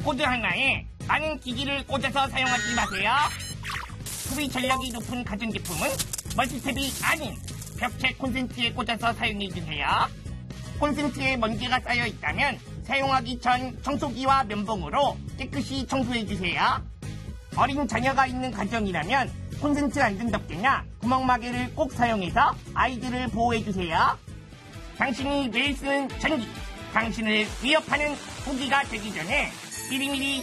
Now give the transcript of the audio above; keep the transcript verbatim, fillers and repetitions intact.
보드 하나에 많은 기기를 꽂아서 사용하지 마세요. 소비 전력이 높은 가전제품은 멀티탭이 아닌 벽체 콘센트에 꽂아서 사용해주세요. 콘센트에 먼지가 쌓여 있다면 사용하기 전 청소기와 면봉으로 깨끗이 청소해주세요. 어린 자녀가 있는 가정이라면 콘센트 안전덮개나 구멍마개를 꼭 사용해서 아이들을 보호해주세요. 당신이 매일 쓰는 전기, 당신을 위협하는 소기가 되기 전에 미리미리